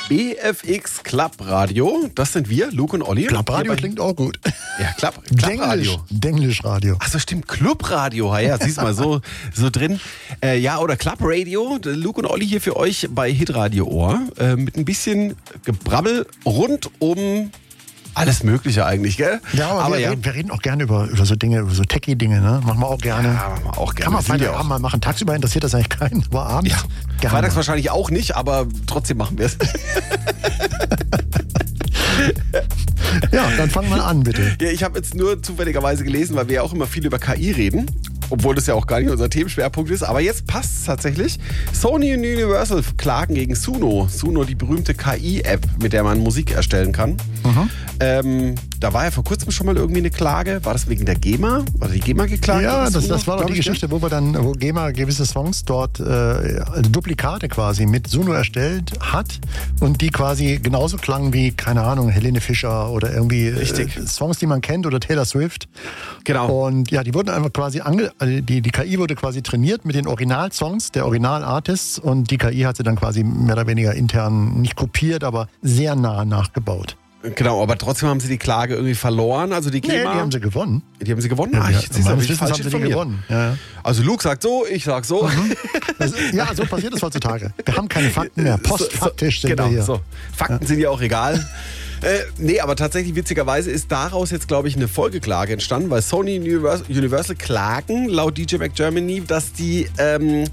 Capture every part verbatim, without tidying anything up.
B F X Club Radio, das sind wir, Luke und Olli. Club Radio klingt auch gut. Ja, Club, Club Radio. Denglisch Radio. Achso, stimmt, Club Radio, ja, siehst mal, so, so drin. Äh, ja, oder Club Radio, Luke und Olli hier für euch bei Hitradio Ohr, äh, mit ein bisschen Gebrabbel rund um alles Mögliche eigentlich, gell? Ja, aber, aber wir, ja. Reden, wir reden auch gerne über, über so Dinge, über so Techie-Dinge, ne? Machen wir auch gerne. Ja, machen wir auch gerne. Kann man Freitagabend mal machen. Tagsüber interessiert das eigentlich keinen, aber abends ja. gerne. Freitags wahrscheinlich auch nicht, aber trotzdem machen wir es. Ja, dann fangen wir an, bitte. Ja, ich habe jetzt nur zufälligerweise gelesen, weil wir ja auch immer viel über K I reden. Obwohl das ja auch gar nicht unser Themenschwerpunkt ist. Aber jetzt passt es tatsächlich. Sony und Universal klagen gegen Suno. Suno, die berühmte K I-App, mit der man Musik erstellen kann. Mhm. Ähm, da war ja vor kurzem schon mal irgendwie eine Klage. War das wegen der GEMA? War die GEMA geklagt? Ja, das, das war doch die Geschichte, wo wir dann, wo GEMA gewisse Songs dort, äh, also Duplikate quasi mit Suno erstellt hat und die quasi genauso klangen wie, keine Ahnung, Helene Fischer oder irgendwie Richtig. Äh, Songs, die man kennt oder Taylor Swift. Genau. Und ja, die wurden einfach quasi ange Also die, die K I wurde quasi trainiert mit den Originalsongs der Original-Artists und die K I hat sie dann quasi mehr oder weniger intern nicht kopiert, aber sehr nah nachgebaut. Genau, aber trotzdem haben sie die Klage irgendwie verloren. Also die GEMA. Nee, die haben sie gewonnen. Die haben sie gewonnen? Ja, ah, ich, ja, meines Wissens haben sie die gewonnen. Ja. Also Luke sagt so, ich sag so. Mhm. Also, ja, so passiert es heutzutage. Wir haben keine Fakten mehr. Postfaktisch so, so, sind genau, wir hier. So. Fakten ja. sind ja auch egal. Äh, nee, aber tatsächlich witzigerweise ist daraus jetzt, glaube ich, eine Folgeklage entstanden, weil Sony und Universal, Universal klagen, laut D J Mag Germany, dass die ähm,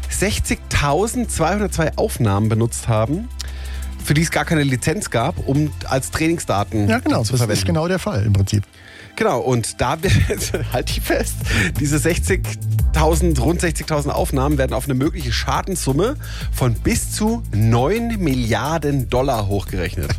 sechzigtausendzweihundertzwei Aufnahmen benutzt haben, für die es gar keine Lizenz gab, um als Trainingsdaten ja, genau, zu das verwenden. ist genau der Fall im Prinzip. Genau, und da wird, halt die fest, diese sechzigtausend, rund sechzigtausend Aufnahmen werden auf eine mögliche Schadenssumme von bis zu neun Milliarden Dollar hochgerechnet.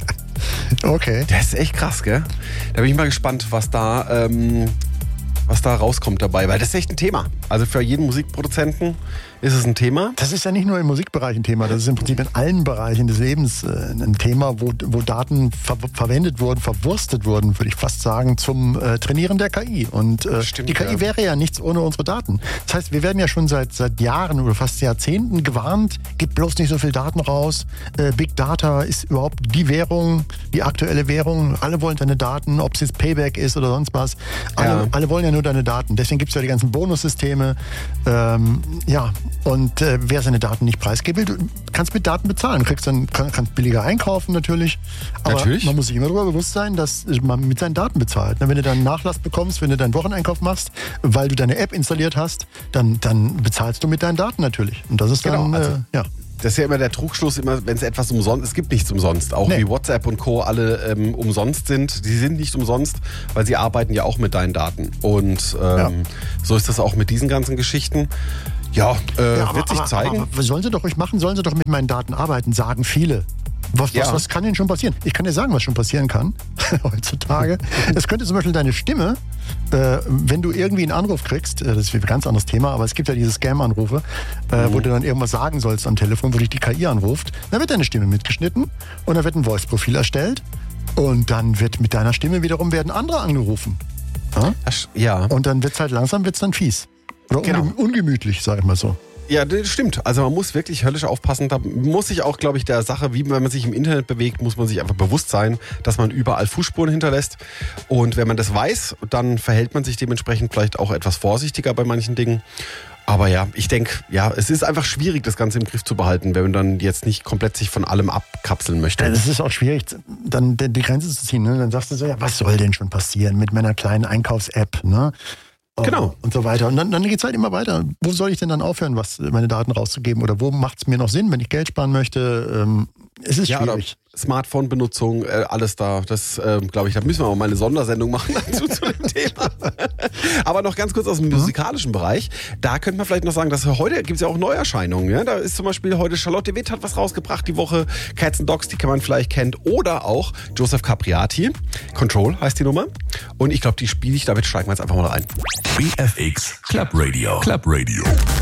Okay. Das ist echt krass, gell? Da bin ich mal gespannt, was da, ähm, was da rauskommt dabei, weil das ist echt ein Thema. Also für jeden Musikproduzenten ist es ein Thema. Das ist ja nicht nur im Musikbereich ein Thema, das ist im Prinzip in allen Bereichen des Lebens äh, ein Thema, wo, wo Daten ver- verwendet wurden, verwurstet wurden, würde ich fast sagen, zum äh, Trainieren der K I. Und äh, Stimmt, die K I ja. wäre ja nichts ohne unsere Daten. Das heißt, wir werden ja schon seit, seit Jahren oder fast Jahrzehnten gewarnt, gib bloß nicht so viel Daten raus. Äh, Big Data ist überhaupt die Währung, die aktuelle Währung. Alle wollen deine Daten, ob es jetzt Payback ist oder sonst was. Alle, ja. alle wollen ja nur deine Daten. Deswegen gibt es ja die ganzen Bonussysteme. Ähm, ja, und äh, wer seine Daten nicht preisgibt, du kannst mit Daten bezahlen. Du kriegst dann, kann, kannst billiger einkaufen natürlich. Aber natürlich. Man muss sich immer darüber bewusst sein, dass man mit seinen Daten bezahlt. Wenn du dann Nachlass bekommst, wenn du deinen Wocheneinkauf machst, weil du deine App installiert hast, dann, dann bezahlst du mit deinen Daten natürlich. Und das ist dann, genau, also äh, ja. Das ist ja immer der Trugschluss, immer wenn es etwas umsonst, es gibt nichts umsonst. Auch nee. wie WhatsApp und Co. alle ähm, umsonst sind. Sie sind nicht umsonst, weil sie arbeiten ja auch mit deinen Daten. Und ähm, ja. so ist das auch mit diesen ganzen Geschichten. Ja, äh, ja aber, wird sich aber, zeigen. Aber sollen sie doch ruhig machen, sollen sie doch mit meinen Daten arbeiten, sagen viele. Was, ja. was, was kann denn schon passieren? Ich kann dir sagen, was schon passieren kann heutzutage. Es könnte zum Beispiel deine Stimme, äh, wenn du irgendwie einen Anruf kriegst, äh, das ist ein ganz anderes Thema, aber es gibt ja diese Scam-Anrufe, äh, mhm. wo du dann irgendwas sagen sollst am Telefon, wo dich die K I anruft. Dann wird deine Stimme mitgeschnitten und dann wird ein Voice-Profil erstellt und dann wird mit deiner Stimme wiederum werden andere angerufen. Ja? ja. Und dann wird es halt langsam wird's dann fies. Oder genau. unge- ungemütlich, sag ich mal so. Ja, das stimmt. Also man muss wirklich höllisch aufpassen. Da muss sich auch, glaube ich, der Sache, wie wenn man sich im Internet bewegt, muss man sich einfach bewusst sein, dass man überall Fußspuren hinterlässt. Und wenn man das weiß, dann verhält man sich dementsprechend vielleicht auch etwas vorsichtiger bei manchen Dingen. Aber ja, ich denke, ja, es ist einfach schwierig, das Ganze im Griff zu behalten, wenn man dann jetzt nicht komplett sich von allem abkapseln möchte. Es ist auch schwierig, dann die Grenze zu ziehen. Ne? Dann sagst du so, ja, was soll denn schon passieren mit meiner kleinen Einkaufs-App, ne? Genau. Und so weiter. Und dann, dann geht es halt immer weiter. Wo soll ich denn dann aufhören, was meine Daten rauszugeben? Oder wo macht es mir noch Sinn, wenn ich Geld sparen möchte? Ähm, es ist ja, schwierig. Smartphone-Benutzung, äh, alles da. Das, ähm, glaube ich, da müssen wir auch mal eine Sondersendung machen dazu zu dem Thema. Aber noch ganz kurz aus dem musikalischen mhm. Bereich. Da könnte man vielleicht noch sagen, dass heute gibt es ja auch Neuerscheinungen. Ja? Da ist zum Beispiel heute Charlotte Witt hat was rausgebracht die Woche. Cats and Dogs, die man vielleicht kennt. Oder auch Joseph Capriati. Control heißt die Nummer. Und ich glaube, die spiele ich. Damit steigen wir jetzt einfach mal rein. B F X Club Radio. Club Radio.